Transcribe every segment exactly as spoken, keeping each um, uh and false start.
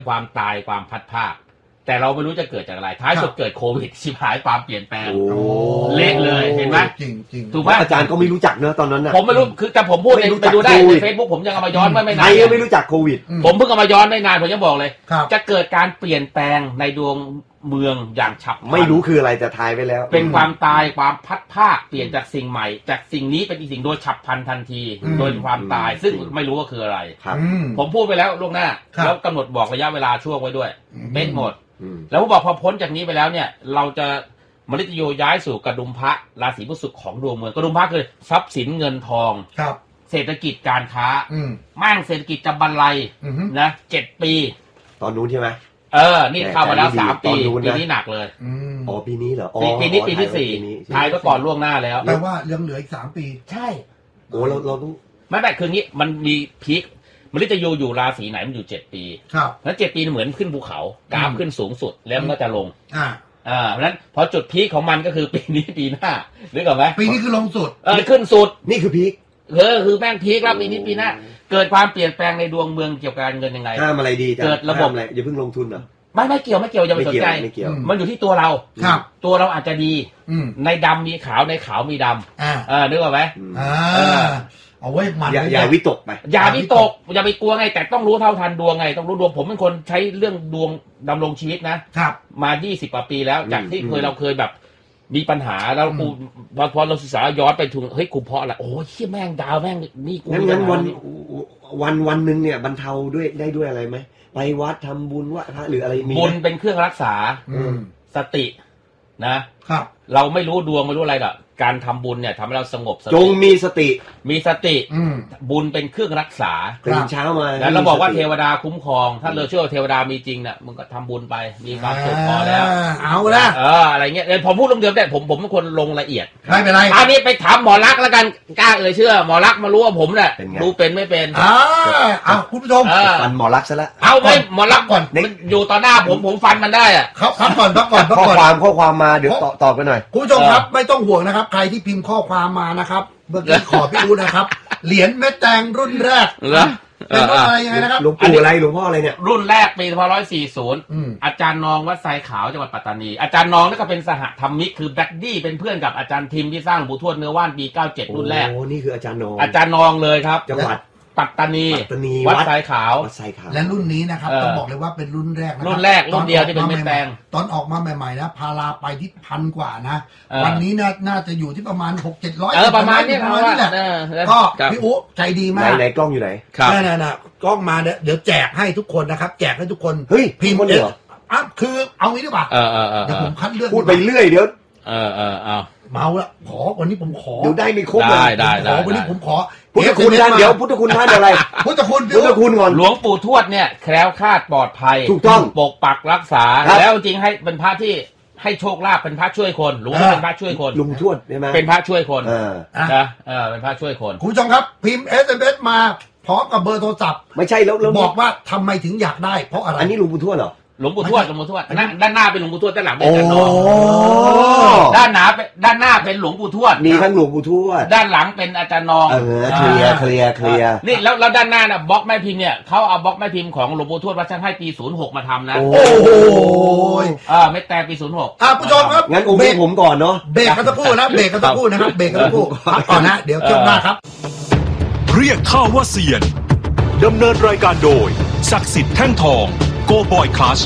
ความตายความพัดภาคแต่เราไม่รู้จะเกิดจากอะไรท้ายสุดเกิดโควิดชิบหายความเปลี่ยนแปลงเละเลยเห็นไหมจริงจริงถูกไหมอาจารย์ก็ไม่รู้จักเนอะตอนนั้นนะผมไม่รู้คือแต่ผมพูดไปดูได้ในเฟซบุ๊กผมยังเอามาย้อนไม่ไม่นานใครก็ไม่รู้จักโควิดผมเพิ่งเอามาย้อนไม่นานผมยังบอกเลยจะเกิดการเปลี่ยนแปลงในดวงเมืองอย่างฉับพลันไม่รู้คืออะไรแต่ทายไปแล้วเป็นความตายความพัดภาคเปลี่ยนจากสิ่งใหม่จากสิ่งนี้เป็นอีกสิ่งโดยฉับพลันทันทีโดยความตายซึ่งไม่รู้ว่าคืออะไรผมพูดไปแล้วล่วงหน้าแล้วกำหนดบอกระยะเวลาช่วงไว้ด้วยเป็นหมดแล้วผมบอกพอพ้นจากนี้ไปแล้วเนี่ยเราจะมฤตยูย้ายสู่กระดุมพระราศีพฤษภของดวงเมืองกระดุมพระคือทรัพย์สินเงินทองเศรษฐกิจการค้ามั่งเศรษฐกิจจะบรรลัยนะเจ็ดปีตอนนู้นใช่ไหมเออนี่เข้ามาแล้วสามปีปีนี้หนักเลยอ๋อปีนี้เหรอปีนี้ปีที่สี่ทายก็ก่อนล่วงหน้าแล้วแปลว่ายังเหลืออีกสามปีใช่โอ้เราเราต้องไม่แบบคืองี้มันมีพีคมฤตยูอยู่ราศีไหนมันอยู่เจ็ดปีครับแล้วเจ็ดปีเหมือนขึ้นภูเขากราฟขึ้นสูงสุดแล้วมันก็จะลงอ่าอ่าเพราะฉะนั้นพอจุดพีคของมันก็คือปีนี้ปีหน้านึกออกไหมปีนี้คือลงสุดเออขึ้นสุดนี่คือพีคเออคือแม่งพีคแล้วปีนี้ปีหน้าเกิดความเปลี่ยนแปลงในดวงเมืองเกี่ยวกับการเงินยังไงห้ามอะไรดีจ้ะเกิดระบบอะไรอย่าเพิ่งลงทุนเหรอไม่ไม่เกี่ยวไม่เกี่ยวอย่าไปสนใจมันอยู่ที่ตัวเราตัวเราอาจจะดีในดำมีขาวในขาวมีดำอ่านึกออกไหมอ่าเอาไว้มันอย่าวิตกไปอย่าวิตกอย่าไปกลัวไงแต่ต้องรู้เท่าทันดวงไงต้องรู้ดวงผมเป็นคนใช้เรื่องดวงดำรงชีวิตนะครับมายี่สิบกว่าปีแล้วจากที่เคยเราเคยแบบมีปัญหาแล้วกูพอพอเราศึกษาย้อนไปถึงเฮ้ยกูเพราะอะไรโอ้ยแม่งดาวแม่งนี่กูงั้นวันวันวันนึงเนี่ยบรรเทาด้วยได้ด้วยอะไรไหมไปวัดทำบุญว่าพระหรืออะไรมีบุญเป็นเครื่องรักษาสตินะครับเราไม่รู้ดวงไม่รู้อะไรหรอกการทำบุญเนี่ยทำให้เราสงบจงมีสติมีสติบุญเป็นเครื่องรักษาตื่นเช้ามาแล้วเราบอกว่าเทวดาคุ้มครองถ้าเราเชื่อเทวดามีจริงเนี่ยมึงก็ทำบุญไปมีความสุขพอแล้วเอาละเอออะไรเงี้ยผมพูดเรื่องเดิมแต่ผมผมเป็นคนลงละเอียดไม่เป็นไรอันนี้ไปถามหมอรักแล้วกันกล้าเอ่ยเชื่อหมอรักมารู้ว่าผมเนี่ยดูเป็นไม่เป็นอ่าเอาคุณผู้ชมฟันหมอรักซะละเอาไปหมอรักก่อนมันอยู่ต่อหน้าผมผมฟันมันได้อะครับพักก่อนพักก่อนพักก่อนข้อความข้อความมาเดี๋ยวตอบตอบกันหน่อยคุณผู้ชมครับไม่ต้องห่วงนะครับใครที่พิมพ์ข้อความมานะครับเมื่อกี้ขอพี่รู้นะครับเหรียญแม่แตงรุ่นแรกเป็นว่าอะไรยังไงนะครับหลวงปู่อะไรหลวงพ่ออะไรเนี่ยรุ่นแรกปีพ.ร้อยสี่สิบอาจารย์นองวัดไซขาวจังหวัดปัตตานีอาจารย์นองนี่ก็เป็นสหธรรมิกคือแบ็คดี้เป็นเพื่อนกับอาจารย์ทิมที่สร้างหลวงปู่ทวดเนื้อว่านปีเก้าสิบเจ็ดรุ่นแรกโอ้นี่คืออาจารย์นองอาจารย์นองเลยครับจังหวัดปัตตานีวัดไซขาวและรุ่นนี้นะครับต้องบอกเลยว่าเป็นรุ่นแรกรุ่นแรกรุ่นเดียวที่เป็นเม็ดแตงตอนออกมาใหม่ๆนะพาราไปที่พันกว่านะวันนี้น่าจะอยู่ที่ประมาณหกเจ็ดร้อยเออประมาณนี้ประมาณนี้แหละก็พี่อุ๊ใจดีมากไหนกล้องอยู่ไหนนั่นๆกล้องมาเดี๋ยวแจกให้ทุกคนนะครับแจกให้ทุกคนเฮ้ยพิมพ์คนเดียวอ่ะคือเอางี้ดีกว่าเออเออเดี๋ยวผมคัดเลือกพูดไปเรื่อยเดี๋ยวเออเออเอาเมาละขอวันนี้ผมขอเดี๋ยวได้ไม่ครบเลยได้ได้ขอวันนี้ผมขอพุทธคุณท่านเดี๋ยวพุทธคุณท่านอะไรพุทธคุณพุทธคุณก่อนหลวงปู่ทวดเนี่ยแคล้วคลาดปลอดภัยถูกต้องปกปักรักษาแล้วจริงให้เป็นพระที่ให้โชคลาภเป็นพระช่วยคนหลวงพ่อเป็นพระช่วยคนลุงทวดใช่ไหมเป็นพระช่วยคนเออนะเออเป็นพระช่วยคนคุณผู้ชมครับพิมพ์ เอส เอ็ม เอส มาพร้อมกับเบอร์โทรศัพท์ไม่ใช่แล้วบอกว่าทำไมถึงอยากได้เพราะอะไรอันนี้ลุงปู่ทวดเหรอหลวงปู่ทวดหลวงปู่ทวดด้านหน้าเป็นหลวงปู่ทวดด้านหลังเป็นอาจารย์นองด้านหน้าด้านหน้าเป็นหลวงปู่ทวดมีทั้งหลวงปู่ทวดด้านหลังเป็นอาจารย์นองเออเคลียร์เคลียร์เคลียร์นี่แล้วแล้วด้านหน้าน่ะบล็อกแม่พิมพ์เนี่ยเขาเอาบล็อกแม่พิมพ์ของหลวงปู่ทวดวัดช่างให้ปีศูนย์หกมาทำนะโอ้โหอ่าไม่แต่ปีศูนย์หกอ่าผู้ชมครับงั้นองค์เบรกผมก่อนเนาะเบรกกันสักครู่นะเบรกกันสักครู่นะครับเบรกกันสักครู่ก่อนนะเดี๋ยวช่วงหน้าครับเรียกข้าว่าเซียนดำเนินรายการโดยศักดิ์สิทธิ์แท่งทองโกบอยคลาส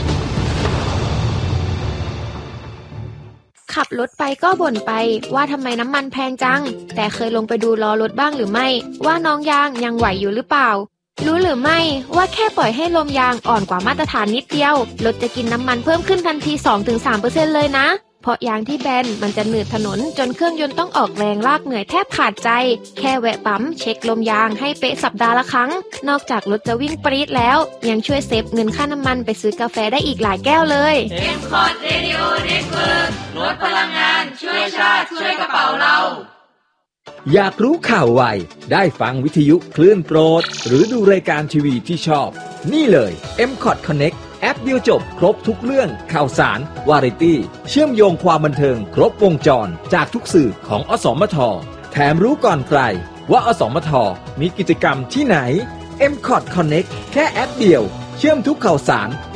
ขับรถไปก็บ่นไปว่าทำไมน้ำมันแพงจังแต่เคยลงไปดูล้อรถบ้างหรือไม่ว่าน้องยางยังไหวอยู่หรือเปล่ารู้หรือไม่ว่าแค่ปล่อยให้ลมยางอ่อนกว่ามาตรฐานนิดเดียวรถจะกินน้ำมันเพิ่มขึ้นทันที สองถึงสามเปอร์เซ็นต์ เลยนะเพราะยางที่แบนมันจะหนืดถนนจนเครื่องยนต์ต้องออกแรงลากเหนื่อยแทบขาดใจแค่แวะปั๊มเช็คลมยางให้เป๊ะสัปดาห์ละครั้งนอกจากรถจะวิ่งปรี๊ดแล้วยังช่วยเซฟเงินค่าน้ำมันไปซื้อกาแฟได้อีกหลายแก้วเลยเอ็ม คอร์ด Radio Network ลดพลังงานช่วยชาติช่วยกระเป๋าเราอยากรู้ข่าวไวได้ฟังวิทยุคลื่นโปรดหรือดูรายการทีวีที่ชอบนี่เลย เอ็ม คอร์ด Connect แอปเดียวจบครบทุกเรื่องข่าวสารวาไรตี้เชื่อมโยงความบันเทิงครบวงจรจากทุกสื่อของอสมทแถมรู้ก่อนใครว่าอสมทมีกิจกรรมที่ไหน เอ็ม คอร์ด Connect แค่แอปเดียวเชื่อมทุกข่าวสาร